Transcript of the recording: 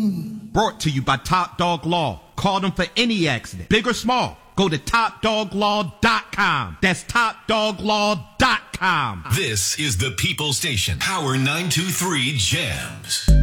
Brought to you by Top Dog Law. Call them for any accident, big or small. Go to TopDogLaw.com. That's TopDogLaw.com. This is the People Station, Power 923 Jams.